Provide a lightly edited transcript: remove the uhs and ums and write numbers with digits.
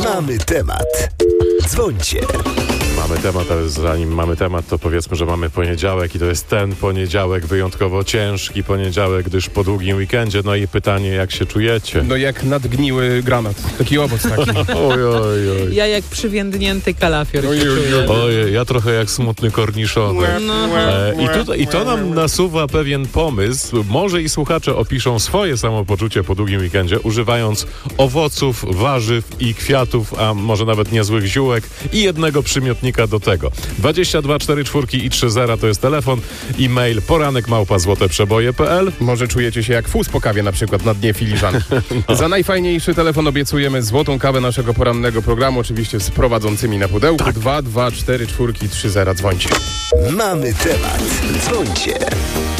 Mamy temat. Dzwońcie. Mamy temat, ale zanim mamy temat, to powiedzmy, że mamy poniedziałek i to jest ten poniedziałek, wyjątkowo ciężki poniedziałek, gdyż po długim weekendzie. No i pytanie, jak się czujecie? No jak nadgniły granat. Taki owoc taki. Oj. Ja jak przywiędnięty kalafior się czuję. Ojej, ja trochę jak smutny korniszonek. I to nam nasuwa pewien pomysł. Może i słuchacze opiszą swoje samopoczucie po długim weekendzie, używając owoców, warzyw i kwiatów, a może nawet niezłych ziółek i jednego przymiotnika do tego. 22 44 i 30 to jest telefon, e-mail poranek@złoteprzeboje.pl. Może czujecie się jak fus po kawie na przykład na dnie filiżanki. Za najfajniejszy telefon obiecujemy złotą kawę naszego porannego programu, oczywiście z prowadzącymi na pudełku. 2 2 4 4 30 dzwońcie. Mamy temat. Dzwońcie.